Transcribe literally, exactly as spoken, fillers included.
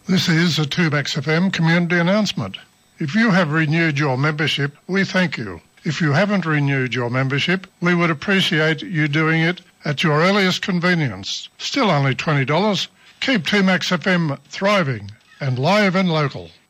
This is a two Max F M community announcement. If you have renewed your membership, we thank you. If you haven't renewed your membership, we would appreciate you doing it at your earliest convenience. Still only twenty dollars. Keep two Max F M thriving and live and local.